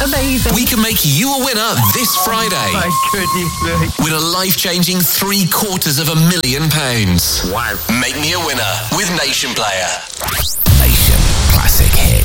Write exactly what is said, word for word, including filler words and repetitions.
Amazing. We can make you a winner this Friday. My goodness me. With a life-changing three quarters of a million pounds. Wow. Make me a winner with Nation Player. Nation Classic Hits.